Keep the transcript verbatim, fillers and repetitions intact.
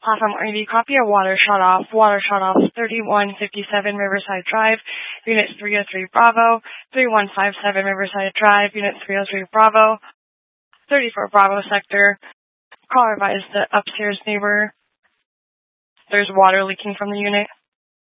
Platform R V, copy of water shut off. Water shut off thirty-one fifty-seven Riverside Drive, Unit three oh three Bravo. thirty-one fifty-seven Riverside Drive, Unit three oh three Bravo. thirty-four Bravo Sector. Call advised the upstairs neighbor. There's water leaking from the unit.